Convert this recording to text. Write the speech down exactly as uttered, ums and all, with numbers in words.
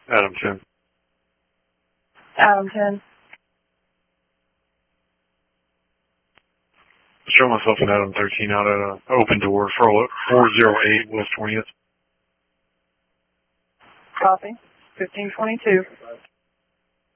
Adam ten. Adam ten. Show myself in Adam thirteen out at an open door for four oh eight West twentieth. Copy. fifteen twenty-two.